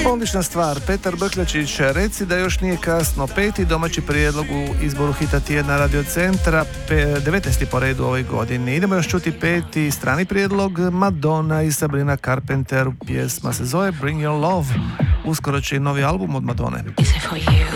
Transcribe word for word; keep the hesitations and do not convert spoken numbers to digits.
Odlična stvar, Petar Brkljačić, Reci da još nije kasno, peti domaći prijedlog u izboru hita tjedna Radio Centra, devetnaesti po redu u ovoj godini. Idemo još čuti peti strani prijedlog, Madonna i Sabrina Carpenter, pjesma se zove Bring Your Love. Uskoro će i novi album od Madone. Is it for you?